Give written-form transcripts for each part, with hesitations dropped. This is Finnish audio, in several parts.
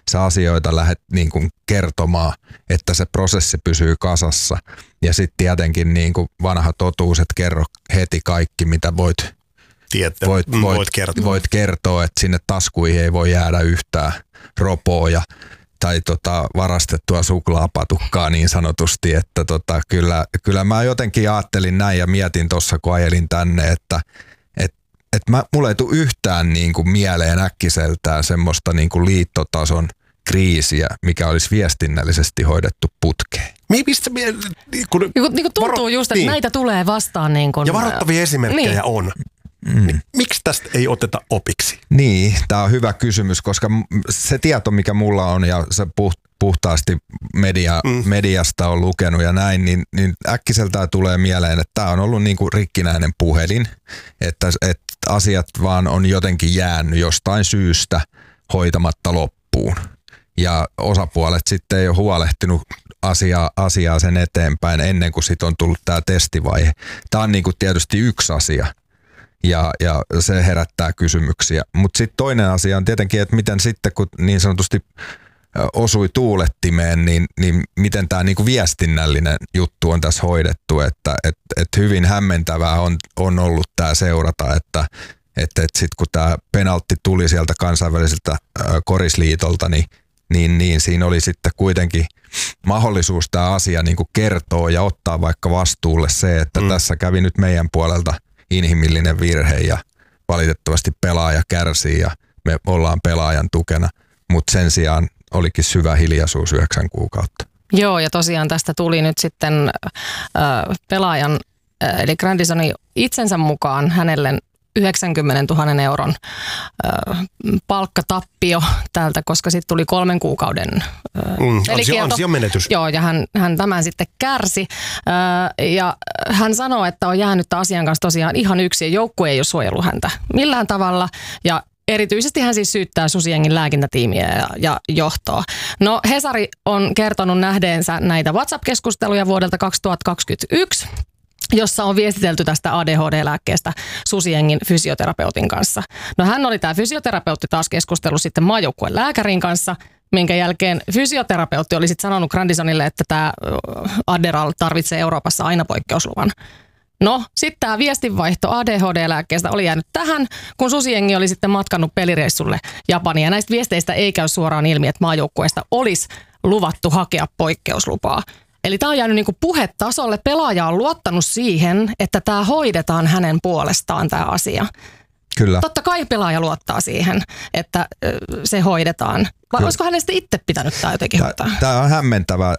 sä asioita lähdet niin kuin kertomaan, että se prosessi pysyy kasassa. Ja sitten tietenkin niin kuin vanha totuus, että kerro heti kaikki, mitä voit kertoa, että sinne taskuihin ei voi jäädä yhtään ropoa tai varastettua suklaapatukkaa niin sanotusti, että kyllä mä jotenkin ajattelin näin ja mietin tuossa, kun ajelin tänne, että mulla ei tule yhtään niin kuin mieleen äkkiseltään semmoista niin kuin liittotason kriisiä, mikä olisi viestinnällisesti hoidettu putkeen. Niin kuin tuntuu just, että näitä tulee vastaan. Niin kuin, ja varoittavia esimerkkejä on. Miksi tästä ei oteta opiksi? Niin, tämä on hyvä kysymys, koska se tieto, mikä mulla on ja se puhtaasti mediasta on lukenut ja näin, niin äkkiseltään tulee mieleen, että tämä on ollut niin kuin rikkinäinen puhelin, että asiat vaan on jotenkin jäänyt jostain syystä hoitamatta loppuun. Ja osapuolet sitten ei ole huolehtinut asiaa sen eteenpäin ennen kuin sitten on tullut tämä testivaihe. Tämä on niin kuin tietysti yksi asia. Ja se herättää kysymyksiä. Mutta sitten toinen asia on tietenkin, että miten sitten, kun niin sanotusti osui tuulettimeen, niin miten tämä niinku viestinnällinen juttu on tässä hoidettu. Että hyvin hämmentävää on ollut tämä seurata, että sitten kun tämä penaltti tuli sieltä kansainväliseltä korisliitolta, niin siinä oli sitten kuitenkin mahdollisuus tämä asia niinku kertoa ja ottaa vaikka vastuulle se, että tässä kävi nyt meidän puolelta inhimillinen virhe ja valitettavasti pelaaja kärsii ja me ollaan pelaajan tukena, mutta sen sijaan olikin syvä hiljaisuus 9 kuukautta. Joo, ja tosiaan tästä tuli nyt sitten pelaajan, eli Grandisonin itsensä mukaan hänelle 90 000 euron palkkatappio tältä, koska sitten tuli 3 kuukauden ansionmenetys. Joo, ja hän tämän sitten kärsi. Ja hän sanoo, että on jäänyt asian kanssa tosiaan ihan yksin, ja joukkue ei ole suojellut häntä millään tavalla, ja erityisesti hän siis syyttää Susijengin lääkintätiimiä ja johtoa. No, Hesari on kertonut nähdeensä näitä WhatsApp-keskusteluja vuodelta 2021, jossa on viestitelty tästä ADHD-lääkkeestä Susijengin fysioterapeutin kanssa. No, hän oli tämä fysioterapeutti taas keskustellut sitten maajoukkueen lääkärin kanssa, minkä jälkeen fysioterapeutti oli sitten sanonut Grandisonille, että tämä Adderall tarvitsee Euroopassa aina poikkeusluvan. No, sitten tämä viestinvaihto ADHD-lääkkeestä oli jäänyt tähän, kun Susijengi oli sitten matkannut pelireissulle Japaniin. Ja näistä viesteistä ei käy suoraan ilmi, että maajoukkueesta olisi luvattu hakea poikkeuslupaa. Eli tämä on jäänyt niinku puhetasolle. Pelaaja on luottanut siihen, että tämä hoidetaan hänen puolestaan tämä asia. Kyllä. Totta kai pelaaja luottaa siihen, että se hoidetaan. Vai olisiko hänen sitten itse pitänyt tämä jotenkin hoitaa? Tämä on hämmentävää.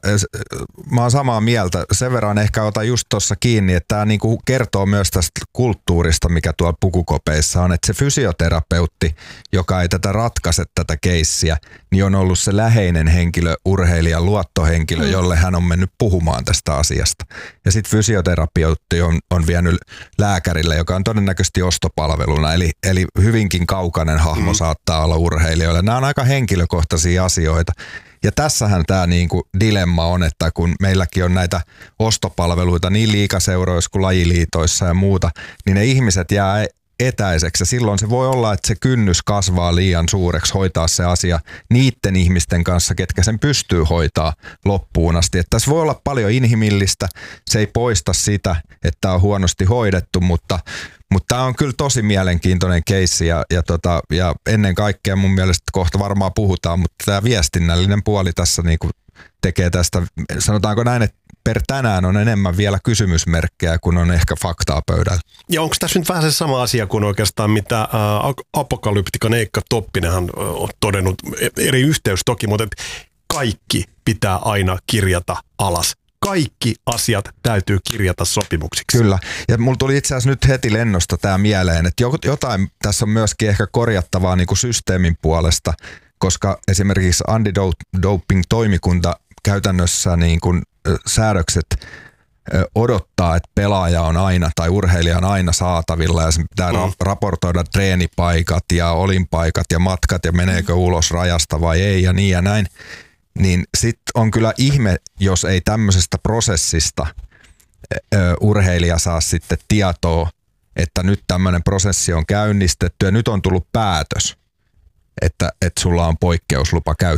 Mä oon samaa mieltä. Sen verran ehkä otan just tuossa kiinni, että tämä niinku kertoo myös tästä kulttuurista, mikä tuolla pukukopeissa on. Että se fysioterapeutti, joka ei tätä ratkaise tätä keissiä, niin on ollut se läheinen henkilö, urheilijan luottohenkilö, jolle hän on mennyt puhumaan tästä asiasta. Ja sitten fysioterapeutti on vienyt lääkärille, joka on todennäköisesti ostopalveluna. Eli hyvinkin kaukainen hahmo saattaa olla urheilijoille. Nämä on aika henkilökohtaisia asioita. Ja tässähän tämä niinku dilemma on, että kun meilläkin on näitä ostopalveluita niin liigaseuroissa kuin lajiliitoissa ja muuta, niin ne ihmiset jää etäiseksi. Ja silloin se voi olla, että se kynnys kasvaa liian suureksi hoitaa se asia niiden ihmisten kanssa, ketkä sen pystyy hoitaa loppuun asti. Että tässä voi olla paljon inhimillistä. Se ei poista sitä, että tämä on huonosti hoidettu, mutta tämä on kyllä tosi mielenkiintoinen keissi ja ennen kaikkea mun mielestä kohta varmaan puhutaan, mutta tämä viestinnällinen puoli tässä niinku tekee tästä, sanotaanko näin, että per tänään on enemmän vielä kysymysmerkkejä, kun on ehkä faktaa pöydällä. Ja onko tässä nyt vähän se sama asia kuin oikeastaan, mitä apokalyptikan Eikka Toppinenhan on todennut, eri yhteys toki, mutta kaikki pitää aina kirjata alas. Kaikki asiat täytyy kirjata sopimuksiksi. Kyllä. Ja mulla tuli itse asiassa nyt heti lennosta tämä mieleen, että jotain tässä on myöskin ehkä korjattavaa niin kuin systeemin puolesta, koska esimerkiksi antidoping-toimikunta käytännössä niin kuin säädökset odottaa, että pelaaja on aina tai urheilija on aina saatavilla ja se pitää raportoida treenipaikat ja olinpaikat ja matkat ja meneekö ulos rajasta vai ei ja niin ja näin. Niin sit on kyllä ihme, jos ei tämmöisestä prosessista urheilija saa sitten tietoa, että nyt tämmöinen prosessi on käynnistetty ja nyt on tullut päätös, että sulla on poikkeuslupa käyttää